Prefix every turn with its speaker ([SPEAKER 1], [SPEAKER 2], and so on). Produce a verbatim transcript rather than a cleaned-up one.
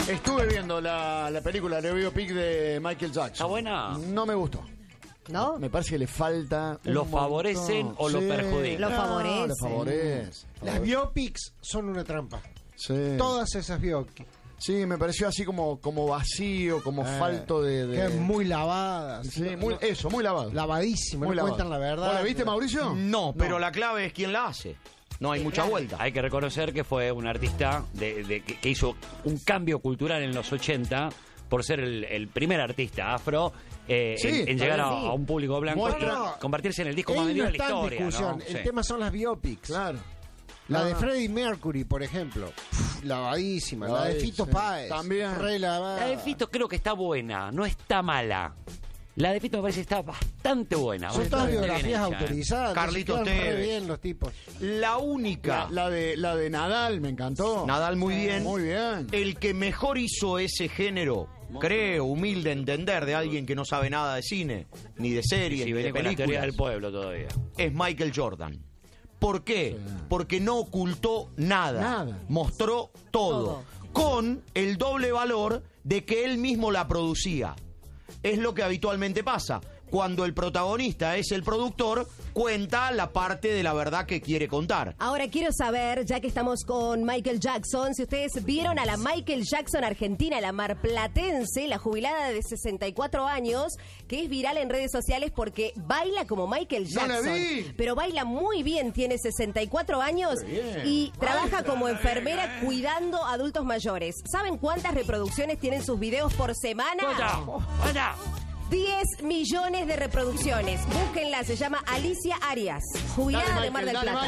[SPEAKER 1] Estuve viendo la, la película, la biopic de Michael Jackson.
[SPEAKER 2] ¿Está buena?
[SPEAKER 1] No me gustó.
[SPEAKER 3] ¿No?
[SPEAKER 1] Me parece que le falta.
[SPEAKER 2] ¿Lo favorecen o lo perjudican?
[SPEAKER 3] Lo
[SPEAKER 1] No,
[SPEAKER 3] favorecen.
[SPEAKER 1] lo favorece.
[SPEAKER 4] Las biopics son una trampa.
[SPEAKER 1] Sí.
[SPEAKER 4] Todas esas biopics.
[SPEAKER 1] Sí, me pareció así como, como vacío, como
[SPEAKER 4] Eh,
[SPEAKER 1] falto de. de...
[SPEAKER 4] Que muy lavadas.
[SPEAKER 1] Sí, muy,
[SPEAKER 4] No,
[SPEAKER 1] eso, muy lavado.
[SPEAKER 4] lavadísimo,
[SPEAKER 1] Muy
[SPEAKER 4] no
[SPEAKER 1] lavado.
[SPEAKER 4] cuentan la verdad.
[SPEAKER 1] ¿Vos la viste, Mauricio?
[SPEAKER 5] No, pero la clave es quién la hace. No hay mucha vuelta.
[SPEAKER 2] Hay que reconocer que fue un artista de, de- que, que hizo un cambio cultural en los ochenta por ser el, el primer artista afro eh,
[SPEAKER 1] Sí,
[SPEAKER 2] en, en llegar a,
[SPEAKER 3] sí.
[SPEAKER 2] a un público blanco
[SPEAKER 1] Muestra-
[SPEAKER 2] y convertirse en el disco más
[SPEAKER 4] Él
[SPEAKER 2] vendido
[SPEAKER 4] no
[SPEAKER 2] de la
[SPEAKER 4] está en
[SPEAKER 2] historia.
[SPEAKER 4] discusión.
[SPEAKER 2] ¿no?
[SPEAKER 4] El
[SPEAKER 2] Sí.
[SPEAKER 4] tema son las biopics.
[SPEAKER 1] Claro.
[SPEAKER 4] La
[SPEAKER 1] No,
[SPEAKER 4] de
[SPEAKER 1] no.
[SPEAKER 4] Freddie Mercury, por ejemplo. Pff, lavadísima. La de
[SPEAKER 1] Ay,
[SPEAKER 4] Fito
[SPEAKER 1] sí.
[SPEAKER 4] Páez.
[SPEAKER 1] También.
[SPEAKER 4] Re lavada.
[SPEAKER 2] La de Fito creo que está buena, no está mala. La de Fito me parece que está bastante buena.
[SPEAKER 4] Son
[SPEAKER 2] bastante
[SPEAKER 4] todas
[SPEAKER 2] bien
[SPEAKER 4] biografías
[SPEAKER 2] hecha, ¿eh?
[SPEAKER 4] autorizadas.
[SPEAKER 5] Carlitos
[SPEAKER 4] entonces quedan re
[SPEAKER 5] Tevez.
[SPEAKER 4] bien los tipos.
[SPEAKER 5] La única,
[SPEAKER 1] La, la de, la de Nadal me encantó.
[SPEAKER 5] Nadal muy bien.
[SPEAKER 1] Muy bien.
[SPEAKER 5] El que mejor hizo ese género, creo, humilde entender de alguien que no sabe nada de cine, ni de series,
[SPEAKER 2] Sí,
[SPEAKER 5] ni de
[SPEAKER 2] viene con la teoría
[SPEAKER 5] películas,
[SPEAKER 2] del pueblo todavía.
[SPEAKER 5] es Michael Jordan. ¿Por qué? Porque no ocultó nada.
[SPEAKER 1] Nada.
[SPEAKER 5] Mostró todo,
[SPEAKER 3] Todo.
[SPEAKER 5] con el doble valor de que él mismo la producía. Es lo que habitualmente pasa. Cuando el protagonista es el productor, cuenta la parte de la verdad que quiere contar.
[SPEAKER 3] Ahora quiero saber, ya que estamos con Michael Jackson, si ustedes vieron a la Michael Jackson argentina, la marplatense, la jubilada de sesenta y cuatro años, que es viral en redes sociales porque baila como Michael
[SPEAKER 1] No la
[SPEAKER 3] Jackson.
[SPEAKER 1] vi.
[SPEAKER 3] Pero baila muy bien, tiene sesenta y cuatro años
[SPEAKER 1] Qué bien.
[SPEAKER 3] y trabaja como enfermera cuidando adultos mayores. ¿Saben cuántas reproducciones tienen sus videos por semana?
[SPEAKER 2] ¡Cuenta! ¡Cuenta!
[SPEAKER 3] diez millones de reproducciones. Búsquenla, se llama Alicia Arias, jubilada
[SPEAKER 1] Dale,
[SPEAKER 3] de Mar
[SPEAKER 1] Michael,
[SPEAKER 3] del
[SPEAKER 1] dale,
[SPEAKER 3] Plata.